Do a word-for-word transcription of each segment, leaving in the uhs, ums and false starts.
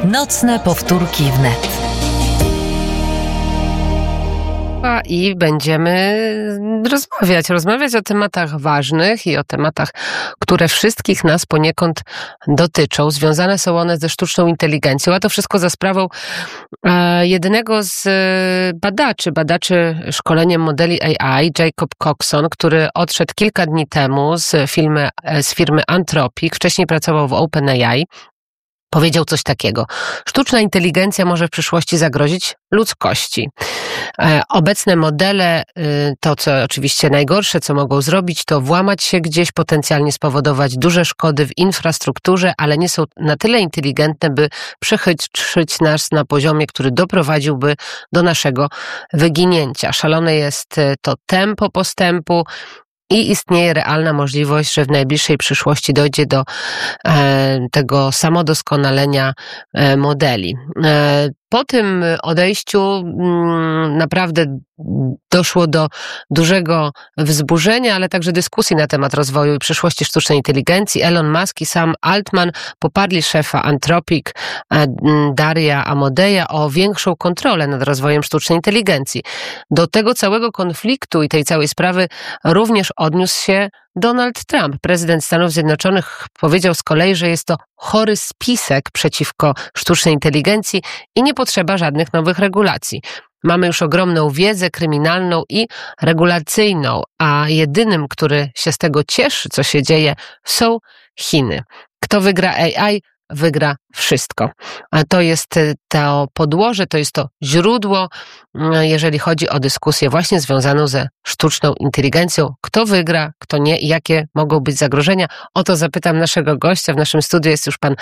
Nocne powtórki wnet. I będziemy rozmawiać, rozmawiać o tematach ważnych i o tematach, które wszystkich nas poniekąd dotyczą. Związane są one ze sztuczną inteligencją, a to wszystko za sprawą e, jednego z badaczy, badaczy szkoleniem modeli A I, Jacob Coxon, który odszedł kilka dni temu z firmy, z firmy Anthropic, wcześniej pracował w OpenAI. Powiedział coś takiego. Sztuczna inteligencja może w przyszłości zagrozić ludzkości. E, obecne modele, y, to co oczywiście najgorsze, co mogą zrobić, to włamać się gdzieś, potencjalnie spowodować duże szkody w infrastrukturze, ale nie są na tyle inteligentne, by przechytrzyć nas na poziomie, który doprowadziłby do naszego wyginięcia. Szalone jest to tempo postępu, i istnieje realna możliwość, że w najbliższej przyszłości dojdzie do e, tego samodoskonalenia e, modeli. E, po tym odejściu m, naprawdę doszło do dużego wzburzenia, ale także dyskusji na temat rozwoju i przyszłości sztucznej inteligencji. Elon Musk i Sam Altman poparli szefa Anthropic, e, Daria Amodeya, o większą kontrolę nad rozwojem sztucznej inteligencji. Do tego całego konfliktu i tej całej sprawy również odniósł się Donald Trump. Prezydent Stanów Zjednoczonych powiedział z kolei, że jest to chory spisek przeciwko sztucznej inteligencji i nie potrzeba żadnych nowych regulacji. Mamy już ogromną wiedzę kryminalną i regulacyjną, a jedynym, który się z tego cieszy, co się dzieje, są Chiny. Kto wygra A I, wygra wszystko. A to jest to podłoże, to jest to źródło, jeżeli chodzi o dyskusję właśnie związaną ze sztuczną inteligencją. Kto wygra, kto nie i jakie mogą być zagrożenia? O to zapytam naszego gościa. W naszym studiu jest już pan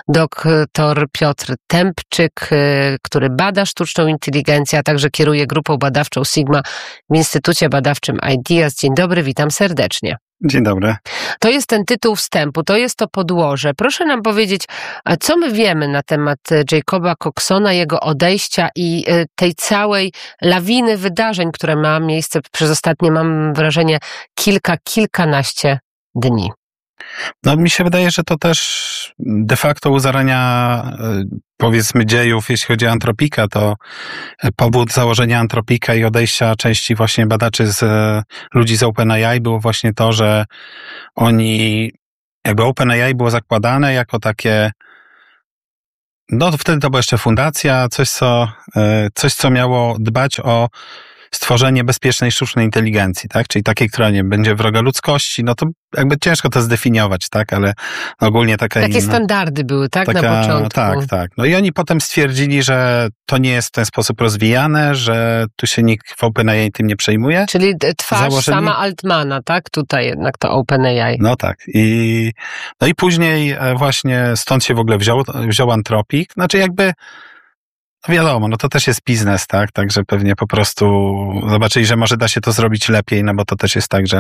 doktor Piotr Tempczyk, który bada sztuczną inteligencję, a także kieruje grupą badawczą Sigma w Instytucie Badawczym Ideas. Dzień dobry, witam serdecznie. Dzień dobry. To jest ten tytuł wstępu, to jest to podłoże. Proszę nam powiedzieć, co my wiemy na temat Jacoba Coxona, jego odejścia i tej całej lawiny wydarzeń, które ma miejsce przez ostatnie, mam wrażenie, kilka, kilkanaście dni. No mi się wydaje, że to też de facto u zarania, powiedzmy, dziejów, jeśli chodzi o Anthropika, to powód założenia Anthropika i odejścia części właśnie badaczy z ludzi z OpenAI było właśnie to, że oni, jakby OpenAI było zakładane jako takie, no wtedy to była jeszcze fundacja, coś co, coś co miało dbać o stworzenie bezpiecznej sztucznej inteligencji, tak? Czyli takiej, która nie będzie wroga ludzkości, no to jakby ciężko to zdefiniować, tak? Ale ogólnie taka... Takie inna, standardy były, tak? Taka, na początku. Tak, tak. No i oni potem stwierdzili, że to nie jest w ten sposób rozwijane, że tu się nikt w OpenAI tym nie przejmuje. Czyli twarz Założyli... sama Altmana, tak? Tutaj jednak to OpenAI. No tak. I, no i później właśnie stąd się w ogóle wziął, wziął Anthropic. Znaczy jakby no wiadomo, no to też jest biznes, tak? Także pewnie po prostu zobaczyli, że może da się to zrobić lepiej, no bo to też jest tak, że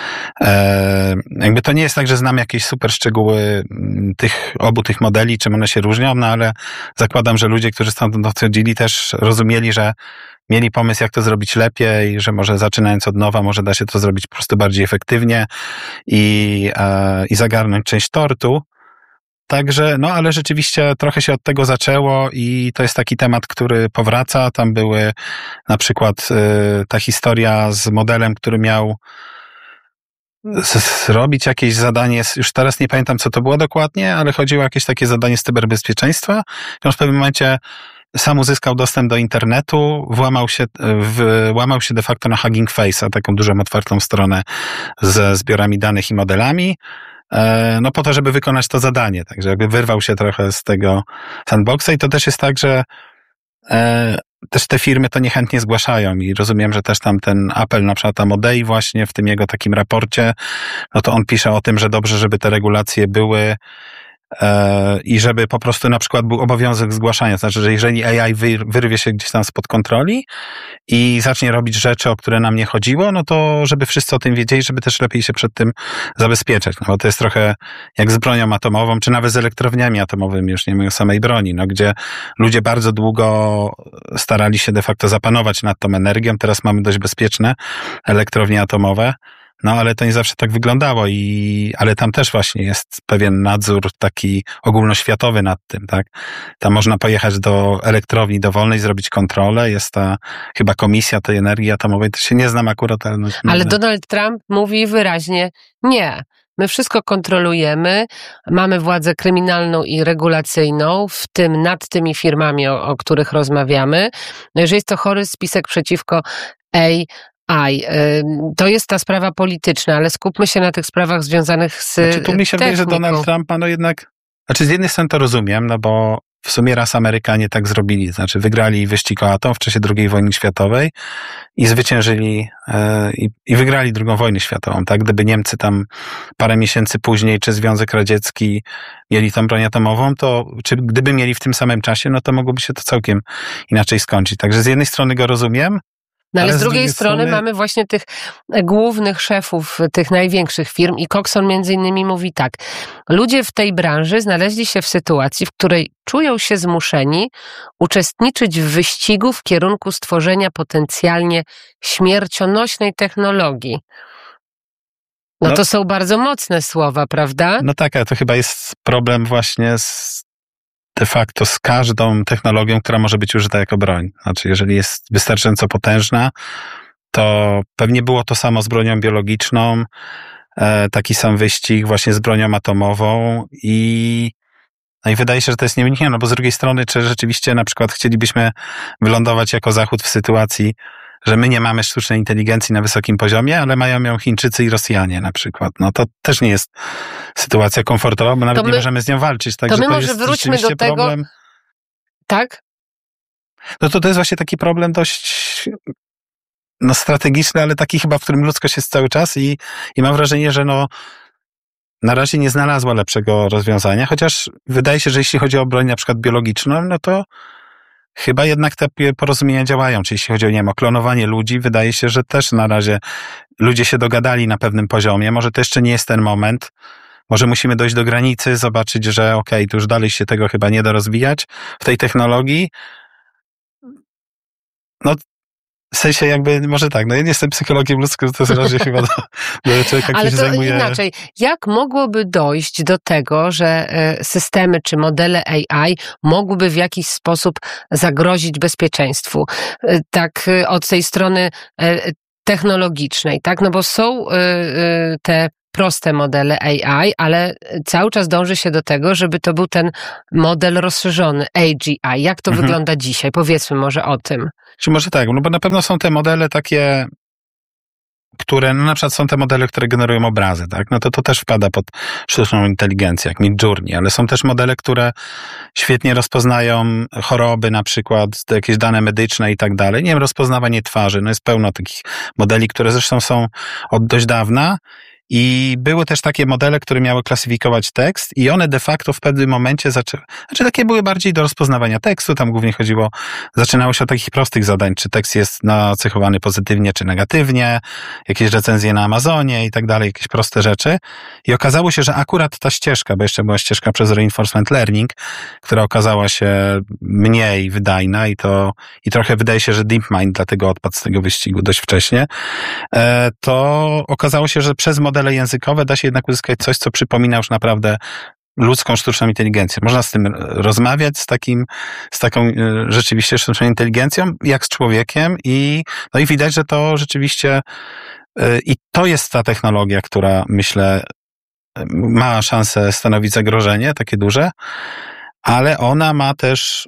e, jakby to nie jest tak, że znam jakieś super szczegóły tych, obu tych modeli, czym one się różnią, no ale zakładam, że ludzie, którzy stamtąd odchodzili, też rozumieli, że mieli pomysł, jak to zrobić lepiej, że może zaczynając od nowa, może da się to zrobić po prostu bardziej efektywnie i, e, i zagarnąć część tortu. Także, no ale rzeczywiście trochę się od tego zaczęło i to jest taki temat, który powraca. Tam były na przykład y, ta historia z modelem, który miał z, zrobić jakieś zadanie, już teraz nie pamiętam, co to było dokładnie, ale chodziło o jakieś takie zadanie z cyberbezpieczeństwa. I on w pewnym momencie sam uzyskał dostęp do internetu, włamał się, w, łamał się de facto na Hugging Face'a, taką dużą otwartą stronę ze zbiorami danych i modelami. No po to, żeby wykonać to zadanie, także jakby wyrwał się trochę z tego sandboxa i to też jest tak, że e, też te firmy to niechętnie zgłaszają i rozumiem, że też tam ten apel na przykład Amodei właśnie w tym jego takim raporcie, no to on pisze o tym, że dobrze, żeby te regulacje były i żeby po prostu na przykład był obowiązek zgłaszania. Znaczy, że jeżeli A I wyrwie się gdzieś tam spod kontroli i zacznie robić rzeczy, o które nam nie chodziło, no to żeby wszyscy o tym wiedzieli, żeby też lepiej się przed tym zabezpieczać. No bo to jest trochę jak z bronią atomową, czy nawet z elektrowniami atomowymi, już nie mówię o samej broni, no gdzie ludzie bardzo długo starali się de facto zapanować nad tą energią. Teraz mamy dość bezpieczne elektrownie atomowe. No ale to nie zawsze tak wyglądało i, ale tam też właśnie jest pewien nadzór taki ogólnoświatowy nad tym, tak? Tam można pojechać do elektrowni dowolnej, zrobić kontrolę, jest ta chyba komisja tej energii atomowej, to się nie znam akurat. Ale, no, ale Donald Trump mówi wyraźnie nie. My wszystko kontrolujemy, mamy władzę kryminalną i regulacyjną, w tym nad tymi firmami, o, o których rozmawiamy. No jeżeli jest to chory spisek przeciwko A I. To jest ta sprawa polityczna, ale skupmy się na tych sprawach związanych z znaczy, tu mi się wydaje, że techniką. Donald Trump ma no jednak... Znaczy z jednej strony to rozumiem, no bo w sumie raz Amerykanie tak zrobili, znaczy wygrali wyścig o atom w czasie drugiej wojny światowej i zwyciężyli e, i, i wygrali drugą wojnę światową, tak? Gdyby Niemcy tam parę miesięcy później, czy Związek Radziecki mieli tam broń atomową, to czy gdyby mieli w tym samym czasie, no to mogłoby się to całkiem inaczej skończyć. Także z jednej strony go rozumiem, no ale, ale z drugiej, drugiej strony, strony mamy właśnie tych głównych szefów tych największych firm i Coxon między innymi mówi tak. Ludzie w tej branży znaleźli się w sytuacji, w której czują się zmuszeni uczestniczyć w wyścigu w kierunku stworzenia potencjalnie śmiercionośnej technologii. No, no to są bardzo mocne słowa, prawda? No tak, ale to chyba jest problem właśnie z de facto z każdą technologią, która może być użyta jako broń. Znaczy, jeżeli jest wystarczająco potężna, to pewnie było to samo z bronią biologiczną, e, taki sam wyścig właśnie z bronią atomową i no i wydaje się, że to jest nieuniknione, no bo z drugiej strony, czy rzeczywiście na przykład chcielibyśmy wylądować jako Zachód w sytuacji, że my nie mamy sztucznej inteligencji na wysokim poziomie, ale mają ją Chińczycy i Rosjanie na przykład. No to też nie jest sytuacja komfortowa, bo nawet my, nie możemy z nią walczyć. Także to my to może jest wróćmy do tego. Problem. Tak? No to to jest właśnie taki problem dość no, strategiczny, ale taki chyba, w którym ludzkość jest cały czas i, i mam wrażenie, że no na razie nie znalazła lepszego rozwiązania, chociaż wydaje się, że jeśli chodzi o broń na przykład biologiczną, no to chyba jednak te porozumienia działają, czyli jeśli chodzi o, nie wiem, o klonowanie ludzi, wydaje się, że też na razie ludzie się dogadali na pewnym poziomie. Może to jeszcze nie jest ten moment, może musimy dojść do granicy, zobaczyć, że okej, okay, to już dalej się tego chyba nie da rozwijać w tej technologii. No w sensie jakby, może tak, no ja nie jestem psychologiem ludzkim, to jest raczej chyba do, do człowieka, który Ale się to zajmuje... inaczej, jak mogłoby dojść do tego, że systemy czy modele A I mogłyby w jakiś sposób zagrozić bezpieczeństwu? Tak od tej strony technologicznej, tak? No bo są te proste modele A I, ale cały czas dąży się do tego, żeby to był ten model rozszerzony, A G I. Jak to mhm. wygląda dzisiaj? Powiedzmy może o tym. Czy może tak, no bo na pewno są te modele takie, które, no na przykład są te modele, które generują obrazy, tak? No to to też wpada pod sztuczną inteligencję, jak Midjourney, ale są też modele, które świetnie rozpoznają choroby, na przykład jakieś dane medyczne i tak dalej. Nie wiem, rozpoznawanie twarzy, no jest pełno takich modeli, które zresztą są od dość dawna. I były też takie modele, które miały klasyfikować tekst i one de facto w pewnym momencie zaczęły, znaczy takie były bardziej do rozpoznawania tekstu, tam głównie chodziło, zaczynało się od takich prostych zadań, czy tekst jest nacechowany pozytywnie, czy negatywnie, jakieś recenzje na Amazonie i tak dalej, jakieś proste rzeczy. I okazało się, że akurat ta ścieżka, bo jeszcze była ścieżka przez reinforcement learning, która okazała się mniej wydajna i to, i trochę wydaje się, że DeepMind dlatego odpadł z tego wyścigu dość wcześnie, to okazało się, że przez modele językowe da się jednak uzyskać coś, co przypomina już naprawdę ludzką sztuczną inteligencję. Można z tym rozmawiać, z takim, z taką rzeczywiście sztuczną inteligencją, jak z człowiekiem i, no i widać, że to rzeczywiście i to jest ta technologia, która myślę ma szansę stanowić zagrożenie, takie duże, ale ona ma też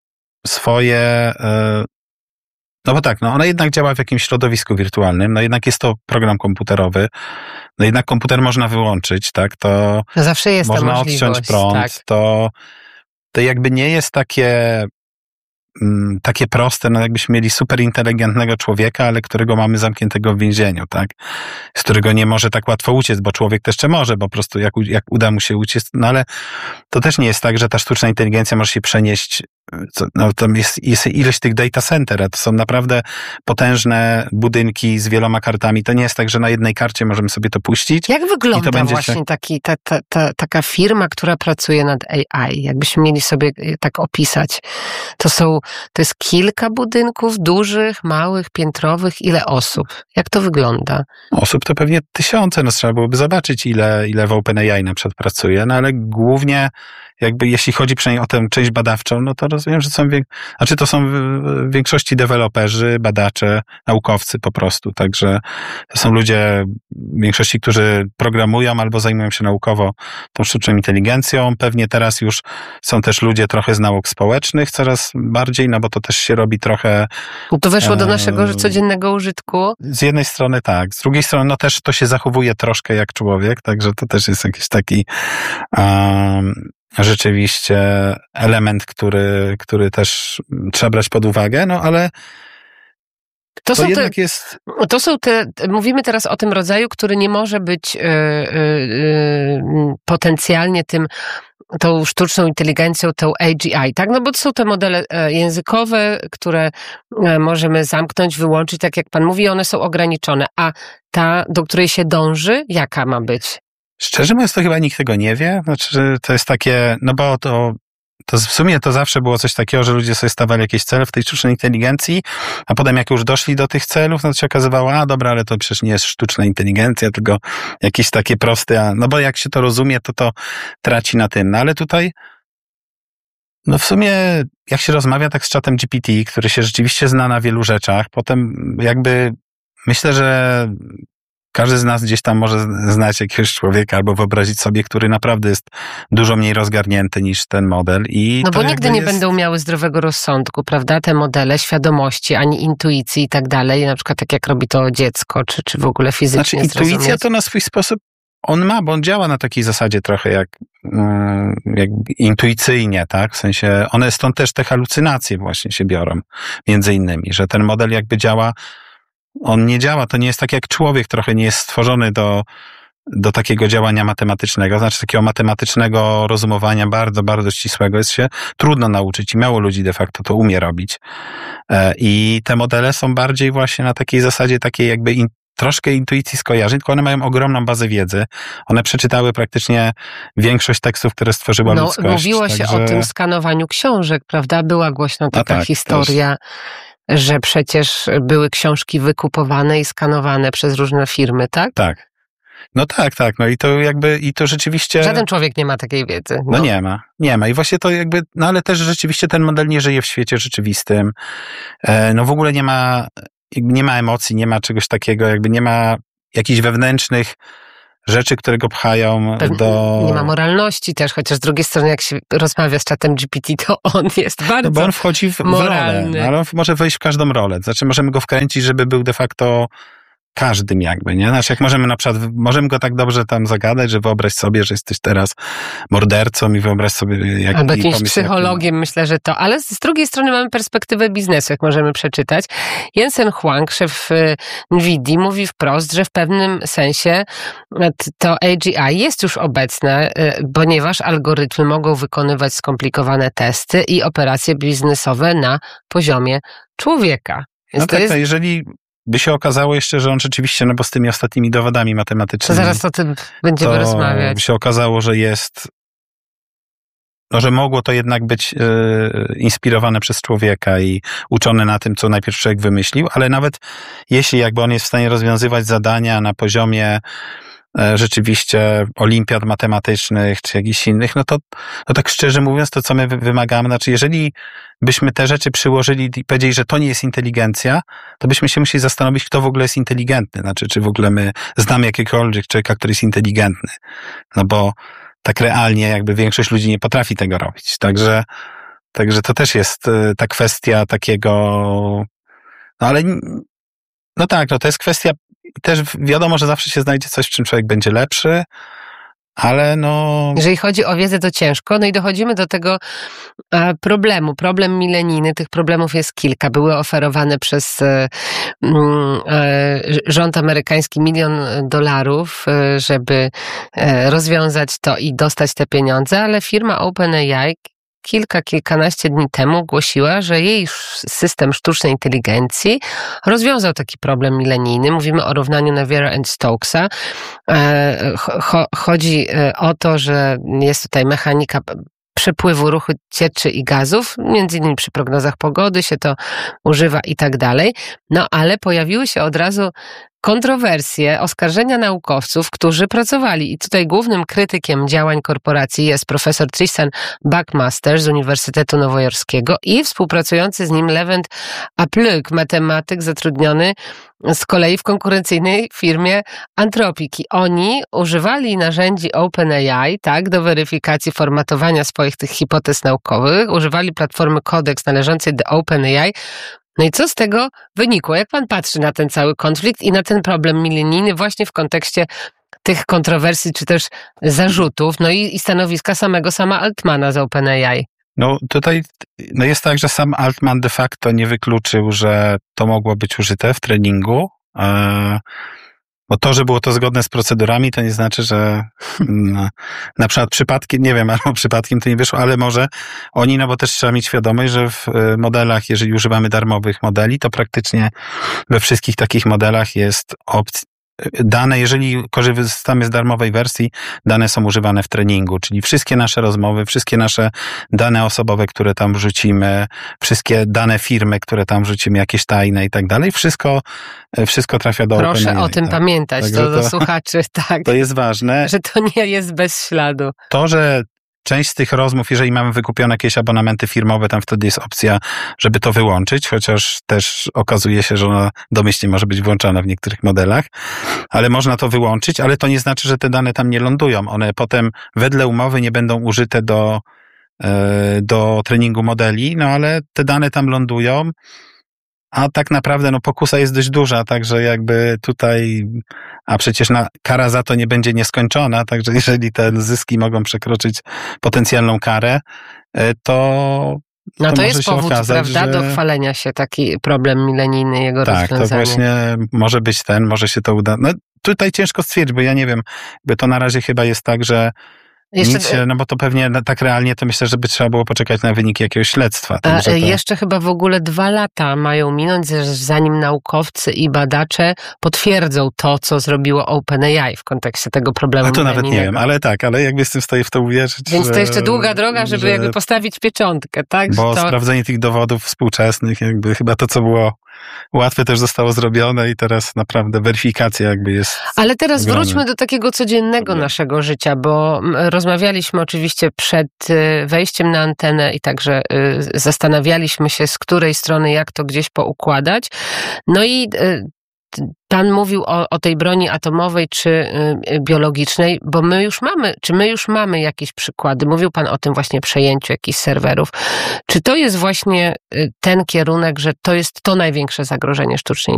swoje no bo tak, no ona jednak działa w jakimś środowisku wirtualnym, no jednak jest to program komputerowy, no jednak komputer można wyłączyć, tak, to no zawsze jest można ta odciąć prąd, tak. to, to jakby nie jest takie, mm, takie proste, no jakbyśmy mieli super inteligentnego człowieka, ale którego mamy zamkniętego w więzieniu, tak, z którego nie może tak łatwo uciec, bo człowiek też jeszcze może, bo po prostu jak, jak uda mu się uciec, no ale to też nie jest tak, że ta sztuczna inteligencja może się przenieść co, no tam jest, jest ilość tych data center, a to są naprawdę potężne budynki z wieloma kartami. To nie jest tak, że na jednej karcie możemy sobie to puścić. Jak wygląda będzie właśnie się... taki, ta, ta, ta, taka firma, która pracuje nad A I? Jakbyśmy mieli sobie tak opisać. To są, to jest kilka budynków, dużych, małych, piętrowych. Ile osób? Jak to wygląda? Osób to pewnie tysiące, no trzeba byłoby zobaczyć, ile, ile w OpenAI na przykład pracuje, no ale głównie jakby jeśli chodzi przynajmniej o tę część badawczą, no to rozumiem, że są, wiek... znaczy to są w większości deweloperzy, badacze, naukowcy po prostu, także to są ludzie w większości, którzy programują albo zajmują się naukowo tą sztuczną inteligencją. Pewnie teraz już są też ludzie trochę z nauk społecznych coraz bardziej, no bo to też się robi trochę... To weszło do naszego codziennego użytku? Z jednej strony tak, z drugiej strony no też to się zachowuje troszkę jak człowiek, także to też jest jakiś taki um, rzeczywiście element, który, który też trzeba brać pod uwagę, no ale to, to są jednak te, jest... To są te, mówimy teraz o tym rodzaju, który nie może być yy, yy, potencjalnie tym, tą sztuczną inteligencją, tą A G I, tak? No bo to są te modele językowe, które możemy zamknąć, wyłączyć, tak jak pan mówi, one są ograniczone, a ta, do której się dąży, jaka ma być? Szczerze mówiąc, to chyba nikt tego nie wie. Znaczy, to jest takie, no bo to, to w sumie to zawsze było coś takiego, że ludzie sobie stawali jakieś cele w tej sztucznej inteligencji, a potem jak już doszli do tych celów, no to się okazywało, a dobra, ale to przecież nie jest sztuczna inteligencja, tylko jakieś takie proste, a, no bo jak się to rozumie, to to traci na tym. No ale tutaj, no w sumie jak się rozmawia tak z czatem G P T, który się rzeczywiście zna na wielu rzeczach, potem jakby myślę, że każdy z nas gdzieś tam może znać jakiegoś człowieka albo wyobrazić sobie, który naprawdę jest dużo mniej rozgarnięty niż ten model. I no bo nigdy nie jest... będą miały zdrowego rozsądku, prawda? Te modele, świadomości, ani intuicji i tak dalej. Na przykład tak jak robi to dziecko, czy, czy w ogóle fizycznie Znaczy intuicja zrozumieć. to na swój sposób on ma, bo on działa na takiej zasadzie trochę jak, jak intuicyjnie, tak? W sensie one stąd też te halucynacje właśnie się biorą, między innymi, że ten model jakby działa. On nie działa, to nie jest tak jak człowiek, trochę nie jest stworzony do, do takiego działania matematycznego, znaczy takiego matematycznego rozumowania bardzo, bardzo ścisłego jest się trudno nauczyć i mało ludzi de facto to umie robić. I te modele są bardziej właśnie na takiej zasadzie takiej jakby in, troszkę intuicji skojarzeń, tylko one mają ogromną bazę wiedzy. One przeczytały praktycznie większość tekstów, które stworzyła no, ludzkość. Mówiło się także... o tym skanowaniu książek, prawda? Była głośno taka tak, historia, też. Że przecież były książki wykupowane i skanowane przez różne firmy, tak? Tak. No tak, tak. No i to jakby, i to rzeczywiście... Żaden człowiek nie ma takiej wiedzy. No. no nie ma, nie ma. I właśnie to jakby, no ale też rzeczywiście ten model nie żyje w świecie rzeczywistym. No w ogóle nie ma, nie ma emocji, nie ma czegoś takiego, jakby nie ma jakichś wewnętrznych rzeczy, które go pchają Pewnie do... Nie ma moralności też, chociaż z drugiej strony jak się rozmawia z czatem G P T, to on jest bardzo No bo on wchodzi w, w rolę, no, ale on może wejść w każdą rolę. Znaczy możemy go wkręcić, żeby był de facto każdym jakby, nie? Znaczy jak możemy na przykład, możemy go tak dobrze tam zagadać, że wyobraź sobie, że jesteś teraz mordercą i wyobraź sobie... Jak, Albo i jakimś pomyśl, psychologiem, jakim... myślę, że to. Ale z drugiej strony mamy perspektywę biznesu, jak możemy przeczytać. Jensen Huang, szef Nvidii, mówi wprost, że w pewnym sensie to A G I jest już obecne, ponieważ algorytmy mogą wykonywać skomplikowane testy i operacje biznesowe na poziomie człowieka. Więc no to tak, jest... to jeżeli by się okazało jeszcze, że on rzeczywiście, no bo z tymi ostatnimi dowodami matematycznymi... To zaraz o tym będziemy to rozmawiać. by się okazało, że jest... No, że mogło to jednak być e, inspirowane przez człowieka i uczone na tym, co najpierw człowiek wymyślił, ale nawet jeśli jakby on jest w stanie rozwiązywać zadania na poziomie e, rzeczywiście olimpiad matematycznych czy jakichś innych, no to, no tak szczerze mówiąc, to co my wymagamy, znaczy jeżeli byśmy te rzeczy przyłożyli i powiedzieli, że to nie jest inteligencja, to byśmy się musieli zastanowić, kto w ogóle jest inteligentny, znaczy czy w ogóle my znamy jakiegokolwiek człowieka, który jest inteligentny, no bo tak realnie jakby większość ludzi nie potrafi tego robić. Także, także to też jest ta kwestia takiego, no ale no tak, no to jest kwestia, też wiadomo, że zawsze się znajdzie coś, w czym człowiek będzie lepszy, ale no... Jeżeli chodzi o wiedzę, to ciężko. No i dochodzimy do tego e, problemu. Problem milenijny, tych problemów jest kilka. Były oferowane przez e, e, rząd amerykański milion dolarów, e, żeby e, rozwiązać to i dostać te pieniądze, ale firma OpenAI kilka, kilkanaście dni temu głosiła, że jej system sztucznej inteligencji rozwiązał taki problem milenijny. Mówimy o równaniu Naviera and Stokesa. Chodzi o to, że jest tutaj mechanika przepływu ruchu cieczy i gazów, między innymi przy prognozach pogody się to używa i tak dalej. No ale pojawiły się od razu kontrowersje, oskarżenia naukowców, którzy pracowali. I tutaj głównym krytykiem działań korporacji jest profesor Tristan Buckmaster z Uniwersytetu Nowojorskiego i współpracujący z nim Levent Apluk, matematyk zatrudniony z kolei w konkurencyjnej firmie Anthropic. I oni używali narzędzi OpenAI, tak, do weryfikacji formatowania swoich tych hipotez naukowych, używali platformy Codex należącej do OpenAI. No i co z tego wynikło? Jak pan patrzy na ten cały konflikt i na ten problem milenijny właśnie w kontekście tych kontrowersji, czy też zarzutów, no i, i stanowiska samego sama Altmana z OpenAI? No tutaj no jest tak, że sam Altman de facto nie wykluczył, że to mogło być użyte w treningu, e, bo to, że było to zgodne z procedurami, to nie znaczy, że na, na przykład przypadkiem, nie wiem, albo przypadkiem to nie wyszło, ale może oni, no bo też trzeba mieć świadomość, że w modelach, jeżeli używamy darmowych modeli, to praktycznie we wszystkich takich modelach jest opcja, dane, jeżeli korzystamy z darmowej wersji, dane są używane w treningu, czyli wszystkie nasze rozmowy, wszystkie nasze dane osobowe, które tam wrzucimy, wszystkie dane firmy, które tam wrzucimy, jakieś tajne i tak dalej, wszystko, wszystko trafia do OpenAI. Proszę o tym tak. pamiętać, Także to do to, słuchaczy, tak. To jest ważne. Że to nie jest bez śladu. To, że część z tych rozmów, jeżeli mamy wykupione jakieś abonamenty firmowe, tam wtedy jest opcja, żeby to wyłączyć, chociaż też okazuje się, że ona domyślnie może być włączana w niektórych modelach, ale można to wyłączyć, ale to nie znaczy, że te dane tam nie lądują. One potem wedle umowy nie będą użyte do, do treningu modeli, no ale te dane tam lądują, a tak naprawdę no pokusa jest dość duża, także jakby tutaj, a przecież na, kara za to nie będzie nieskończona, także jeżeli te zyski mogą przekroczyć potencjalną karę, to No to, to jest powód, okazać, prawda, że... do chwalenia się taki problem milenijny, jego tak, rozwiązanie. Tak, to właśnie może być ten, może się to uda. No tutaj ciężko stwierdzić, bo ja nie wiem, by to na razie chyba jest tak, że Jeszcze, nic się, no bo to pewnie tak realnie to myślę, że by trzeba było poczekać na wyniki jakiegoś śledztwa. A to... Jeszcze chyba w ogóle dwa lata mają minąć, zanim naukowcy i badacze potwierdzą to, co zrobiło OpenAI w kontekście tego problemu. A to nawet milenijnego. nie wiem, ale tak, ale jakby jestem w stanie w to uwierzyć. Więc że, to jeszcze długa droga, żeby że, jakby postawić pieczątkę, tak? Bo to... sprawdzenie tych dowodów współczesnych, jakby chyba to, co było łatwe, też zostało zrobione i teraz naprawdę weryfikacja jakby jest... Ale teraz ogromna. wróćmy do takiego codziennego naszego życia, bo rozmawialiśmy oczywiście przed wejściem na antenę i także zastanawialiśmy się, z której strony jak to gdzieś poukładać. No i pan mówił o, o tej broni atomowej czy y, biologicznej, bo my już mamy, czy my już mamy jakieś przykłady? Mówił pan o tym właśnie przejęciu jakichś serwerów. Czy to jest właśnie ten kierunek, że to jest to największe zagrożenie sztucznej